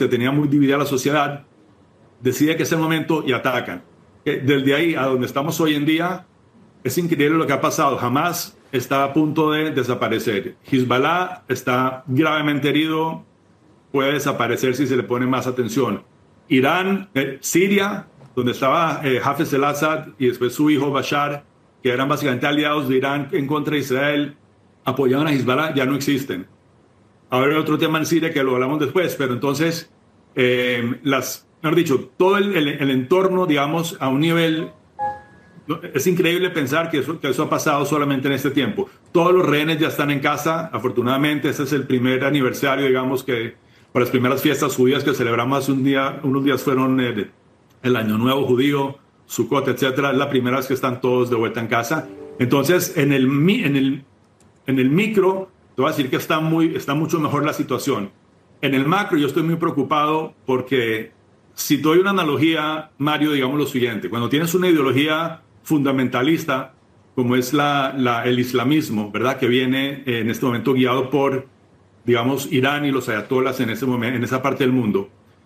que tenía muy dividida la sociedad, decide que es el momento y atacan. Desde ahí a donde estamos hoy en día, es increíble lo que ha pasado. Hamas está a punto de desaparecer. Hezbollah está gravemente herido, puede desaparecer si se le pone más atención. Irán, Siria, donde estaba Hafez el-Assad y después su hijo Bashar, que eran básicamente aliados de Irán en contra de Israel, apoyaban a Hezbollah, ya no existen. Ahora hay otro tema en Siria que lo hablamos después, pero entonces, mejor dicho, todo el entorno, digamos, a un nivel... Es increíble pensar que eso ha pasado solamente en este tiempo. Todos los rehenes ya están en casa, afortunadamente. Ese es el primer aniversario, digamos, que por las primeras fiestas judías que celebramos hace unos días fueron el Año Nuevo judío, Sukkot, etcétera. Es la primera vez que están todos de vuelta en casa. Entonces, en el micro, te voy a decir que está mucho mejor la situación. En el macro, yo estoy muy preocupado porque, si te doy una analogía, Mario, digamos lo siguiente. Cuando tienes una ideología fundamentalista, como es el islamismo, ¿verdad? Que viene en este momento guiado por, digamos, Irán y los ayatolas en esa parte del mundo.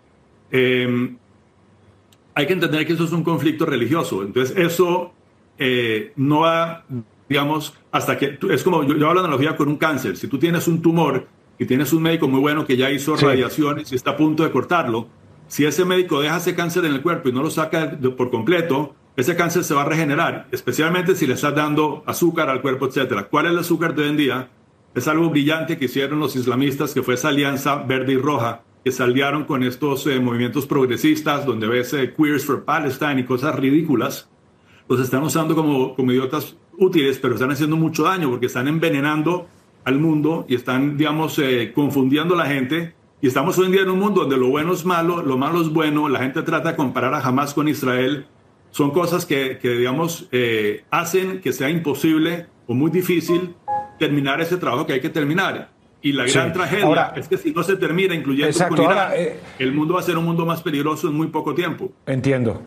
Hay que entender que eso es un conflicto religioso. Entonces, eso no va, digamos, hasta que... Es como, yo hablo de analogía con un cáncer. Si tú tienes un tumor y tienes un médico muy bueno que ya hizo radiaciones y está a punto de cortarlo, si ese médico deja ese cáncer en el cuerpo y no lo saca por completo, ese cáncer se va a regenerar, especialmente si le estás dando azúcar al cuerpo, etc. ¿Cuál es el azúcar de hoy en día? Es algo brillante que hicieron los islamistas, que fue esa alianza verde y roja, que se aliaron con estos movimientos progresistas, donde ves Queers for Palestine y cosas ridículas. Los están usando como idiotas útiles, pero están haciendo mucho daño porque están envenenando al mundo y están, digamos, confundiendo a la gente. Y estamos hoy en día en un mundo donde lo bueno es malo, lo malo es bueno. La gente trata de comparar a Hamas con Israel. Son cosas que digamos, hacen que sea imposible o muy difícil terminar ese trabajo que hay que terminar. Y la gran tragedia es que si no se termina, incluyendo con Irán, el mundo va a ser un mundo más peligroso en muy poco tiempo. Entiendo.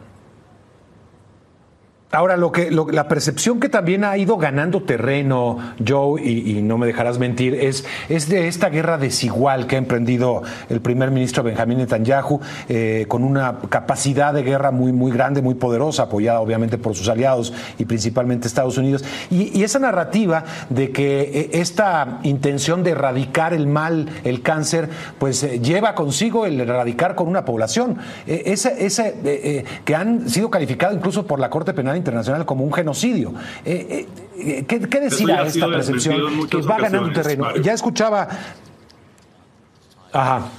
Ahora, la percepción que también ha ido ganando terreno, Joe, y no me dejarás mentir, es de esta guerra desigual que ha emprendido el primer ministro Benjamín Netanyahu, con una capacidad de guerra muy, muy grande, muy poderosa, apoyada obviamente por sus aliados y principalmente Estados Unidos. Y esa narrativa de que esta intención de erradicar el mal, el cáncer, pues lleva consigo el erradicar con una población. Que han sido calificados incluso por la Corte Penal Internacional como un genocidio. ¿Qué decir a esta percepción que va ganando terreno? Mario. Ya escuchaba... Ajá.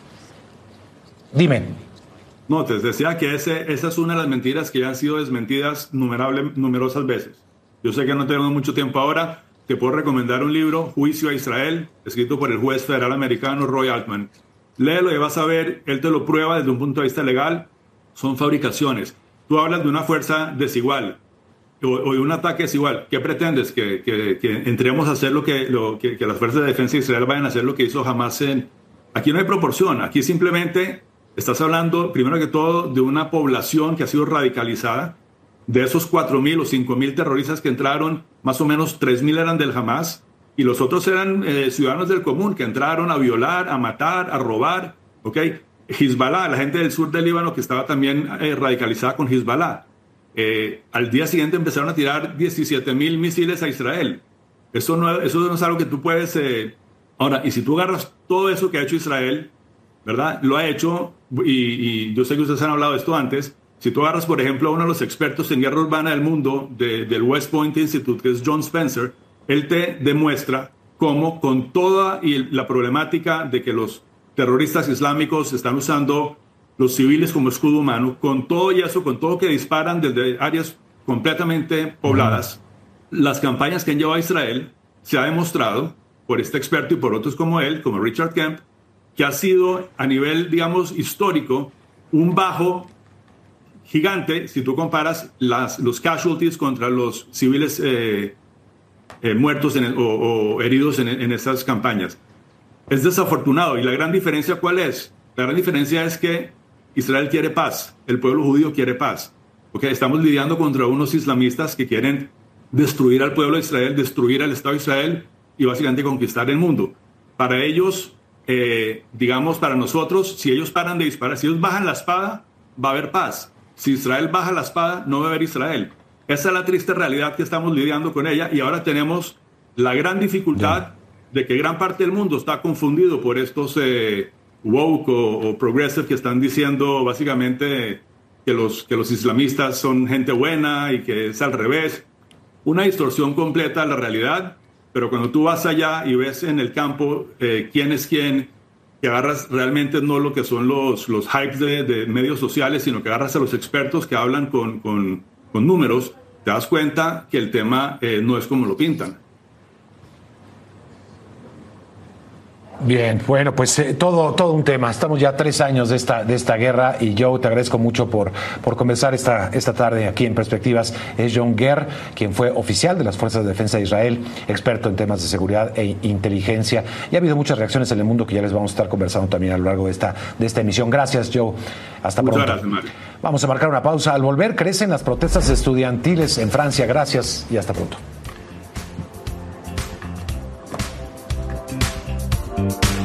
Dime. No, te decía que esa es una de las mentiras que ya han sido desmentidas numerosas veces. Yo sé que no tenemos mucho tiempo ahora. Te puedo recomendar un libro, Juicio a Israel, escrito por el juez federal americano Roy Altman. Léelo y vas a ver, él te lo prueba desde un punto de vista legal. Son fabricaciones. Tú hablas de una fuerza desigual o de un ataque desigual. ¿Qué pretendes? ¿Que entremos a hacer que las fuerzas de defensa de Israel vayan a hacer lo que hizo Hamas Aquí no hay proporción. Aquí simplemente estás hablando, primero que todo, de una población que ha sido radicalizada. De esos 4.000 o 5.000 terroristas que entraron, más o menos 3.000 eran del Hamas y los otros eran ciudadanos del común que entraron a violar, a matar, a robar. ¿Ok? Hezbollah, la gente del sur del Líbano que estaba también radicalizada con Hezbollah. Al día siguiente empezaron a tirar 17.000 misiles a Israel. Eso no es algo que tú puedes... Ahora, y si tú agarras todo eso que ha hecho Israel, ¿verdad? Lo ha hecho, y yo sé que ustedes han hablado de esto antes. Si tú agarras, por ejemplo, a uno de los expertos en guerra urbana del mundo, del West Point Institute, que es John Spencer, él te demuestra cómo con toda la problemática de que los terroristas islámicos están usando los civiles como escudo humano, con todo y eso, con todo que disparan desde áreas completamente pobladas, las campañas que han llevado a Israel, se ha demostrado por este experto y por otros como él, como Richard Kemp, que ha sido a nivel, digamos, histórico, un bajo gigante si tú comparas los casualties contra los civiles muertos o heridos en estas campañas. Es desafortunado. ¿Y la gran diferencia cuál es? La gran diferencia es que Israel quiere paz, el pueblo judío quiere paz. Okay, estamos lidiando contra unos islamistas que quieren destruir al pueblo de Israel, destruir al Estado de Israel y básicamente conquistar el mundo. Para ellos, digamos, para nosotros, si ellos paran de disparar, si ellos bajan la espada, va a haber paz. Si Israel baja la espada, no va a haber Israel. Esa es la triste realidad que estamos lidiando con ella, y ahora tenemos la gran dificultad de que gran parte del mundo está confundido por estos woke o progressive que están diciendo básicamente que los islamistas son gente buena y que es al revés. Una distorsión completa de la realidad, pero cuando tú vas allá y ves en el campo quién es quién, que agarras realmente no lo que son los hypes de medios sociales, sino que agarras a los expertos que hablan con números, te das cuenta que el tema no es como lo pintan. Bien, bueno, pues todo un tema. Estamos ya 3 años de esta guerra, y Joe, te agradezco mucho por conversar esta tarde aquí en Perspectivas. Es John Ger, quien fue oficial de las Fuerzas de Defensa de Israel, experto en temas de seguridad e inteligencia. Y ha habido muchas reacciones en el mundo que ya les vamos a estar conversando también a lo largo de esta emisión. Gracias, Joe. Hasta pronto. Muchas gracias, Mario. Vamos a marcar una pausa. Al volver, crecen las protestas estudiantiles en Francia. Gracias y hasta pronto.